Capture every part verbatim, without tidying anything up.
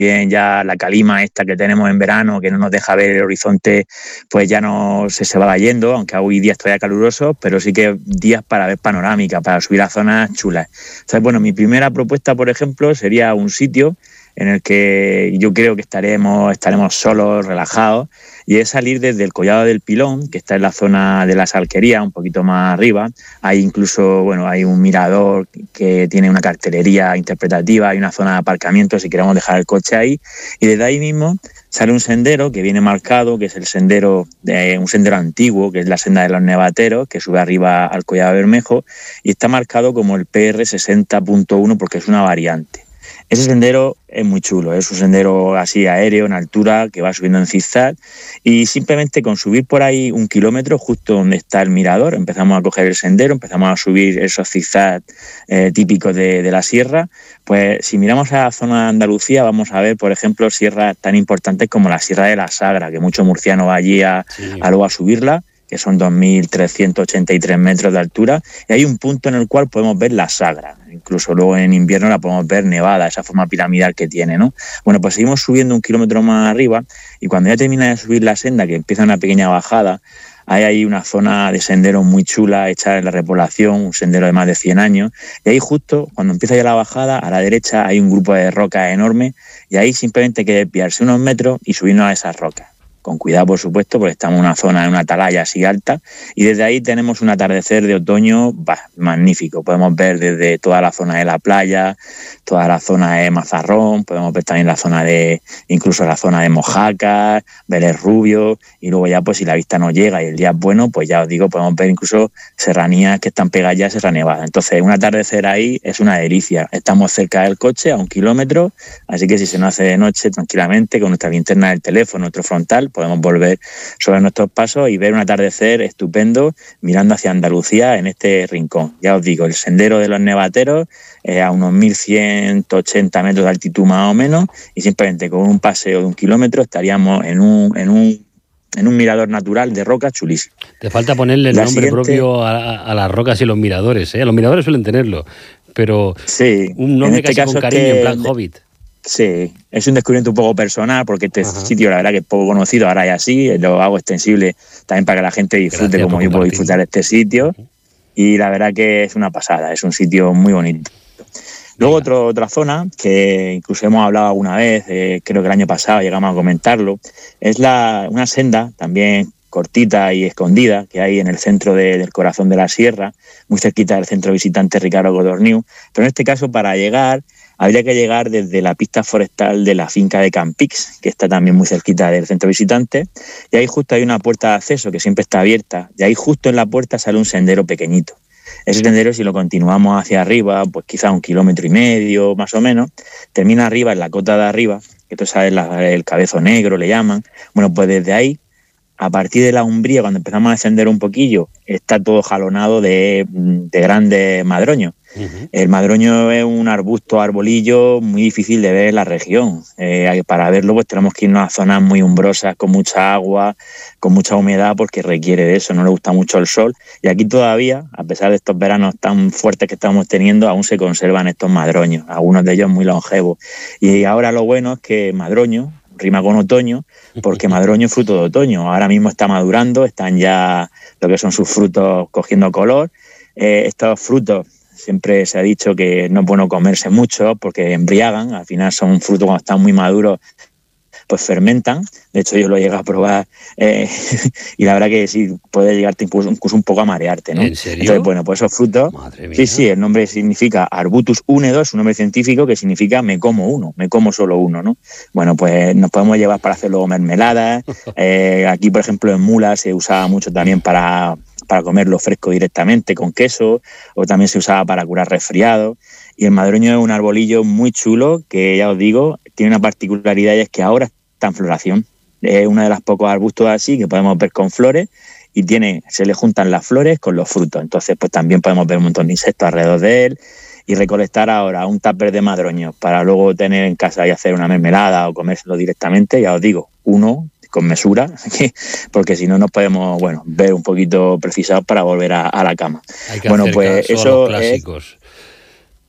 Bien, ya la calima esta que tenemos en verano, que no nos deja ver el horizonte, pues ya no se, se va yendo, aunque hoy días todavía calurosos, pero sí que días para ver panorámica, para subir a zonas chulas. Entonces, bueno, mi primera propuesta, por ejemplo, sería un sitio en el que yo creo que estaremos, estaremos solos, relajados, y es salir desde el Collado del Pilón, que está en la zona de las Alquerías, un poquito más arriba. Hay incluso, bueno, hay un mirador que tiene una cartelería interpretativa, hay una zona de aparcamiento si queremos dejar el coche ahí, y desde ahí mismo sale un sendero que viene marcado, que es el sendero, de, un sendero antiguo, que es la senda de los Nevateros, que sube arriba al Collado Bermejo, y está marcado como el P R sesenta punto uno porque es una variante. Ese sendero es muy chulo, es un sendero así aéreo, en altura, que va subiendo en zigzag, y simplemente con subir por ahí un kilómetro, justo donde está el mirador, empezamos a coger el sendero, empezamos a subir esos zigzags eh, típicos de, de la sierra. Pues si miramos a la zona de Andalucía, vamos a ver, por ejemplo, sierras tan importantes como la Sierra de la Sagra, que mucho murciano va allí a, sí. a luego a subirla, que son dos mil trescientos ochenta y tres metros de altura, y hay un punto en el cual podemos ver la Sagra. Incluso luego en invierno la podemos ver nevada, esa forma piramidal que tiene, ¿no? Bueno, pues seguimos subiendo un kilómetro más arriba, y cuando ya termina de subir la senda, que empieza una pequeña bajada, hay ahí una zona de sendero muy chula hecha en la repoblación, un sendero de más de cien años, y ahí justo cuando empieza ya la bajada, a la derecha hay un grupo de rocas enorme, y ahí simplemente hay que desviarse unos metros y subirnos a esas rocas. Con cuidado, por supuesto, porque estamos en una zona, en una atalaya así alta, y desde ahí tenemos un atardecer de otoño bah, magnífico. Podemos ver desde toda la zona de la playa, toda la zona de Mazarrón, podemos ver también la zona de, incluso la zona de Mojácar, Vélez Rubio, y luego ya pues si la vista nos llega y el día es bueno, pues ya os digo, podemos ver incluso serranías que están pegadas ya a Sierra Nevada. Entonces un atardecer ahí es una delicia. Estamos cerca del coche, a un kilómetro, así que si se nos hace de noche, tranquilamente, con nuestra linterna del teléfono, nuestro frontal, podemos volver sobre nuestros pasos y ver un atardecer estupendo mirando hacia Andalucía en este rincón. Ya os digo, el sendero de los Nevateros eh, a unos mil ciento ochenta metros de altitud más o menos, y simplemente con un paseo de un kilómetro estaríamos en un, en un, en un mirador natural de rocas chulísimo. Te falta ponerle el La nombre siguiente... propio a, a las rocas y los miradores, ¿eh? Los miradores suelen tenerlo, pero sí, un nombre en este casi caso con cariño, es que... en plan Hobbit. Sí, es un descubrimiento un poco personal porque este Ajá. sitio la verdad que es poco conocido, ahora es así, lo hago extensible también para que la gente disfrute. Gracias como yo puedo disfrutar de este sitio. Uh-huh. Y la verdad que es una pasada, es un sitio muy bonito. Luego otro, otra zona que incluso hemos hablado alguna vez, eh, creo que el año pasado llegamos a comentarlo, es la, una senda también cortita y escondida que hay en el centro de, del corazón de la sierra, muy cerquita del centro visitante Ricardo Codorniu, pero en este caso para llegar habría que llegar desde la pista forestal de la finca de Campix, que está también muy cerquita del centro visitante, y ahí justo hay una puerta de acceso que siempre está abierta, y ahí justo en la puerta sale un sendero pequeñito. Ese sendero, si lo continuamos hacia arriba, pues quizá un kilómetro y medio más o menos, termina arriba, en la cota de arriba, que tú sabes, la, el Cabezo Negro le llaman. Bueno, pues desde ahí, a partir de la Umbría, cuando empezamos a descender un poquillo, está todo jalonado de, de grandes madroños. Uh-huh. El madroño es un arbusto, arbolillo muy difícil de ver en la región. Eh, para verlo pues tenemos que irnos a zonas muy umbrosas, con mucha agua, con mucha humedad, porque requiere de eso, no le gusta mucho el sol. Y aquí todavía, a pesar de estos veranos tan fuertes que estamos teniendo, aún se conservan estos madroños, algunos de ellos muy longevos. Y ahora lo bueno es que madroño rima con otoño, porque madroño es fruto de otoño. Ahora mismo está madurando, están ya lo que son sus frutos cogiendo color. Eh, estos frutos, siempre se ha dicho que no es bueno comerse mucho porque embriagan, al final son frutos cuando están muy maduros, pues fermentan. De hecho yo lo he llegado a probar eh, y la verdad que sí puede llegarte incluso, incluso un poco a marearte, ¿no? ¿En serio? Entonces, bueno, pues esos frutos, sí, sí, el nombre significa Arbutus únedo, es un nombre científico que significa me como uno, me como solo uno, ¿no? Bueno, pues nos podemos llevar para hacer luego mermeladas. Eh, aquí, por ejemplo, en Mula se usaba mucho también para, para comerlo fresco directamente con queso, o también se usaba para curar resfriados. Y el madroño es un arbolillo muy chulo que, ya os digo, tiene una particularidad, y es que ahora está en floración. Es uno de los pocos arbustos así que podemos ver con flores, y tiene, se le juntan las flores con los frutos. Entonces, pues también podemos ver un montón de insectos alrededor de él, y recolectar ahora un tupper de madroño para luego tener en casa y hacer una mermelada o comérselo directamente, ya os digo, uno con mesura, porque si no nos podemos, bueno, ver un poquito precisados para volver a, a la cama. Hay que bueno, hacer pues caso eso a los clásicos. Es,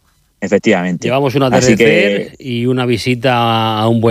efectivamente. Llevamos un Así atardecer que, y una visita a un buen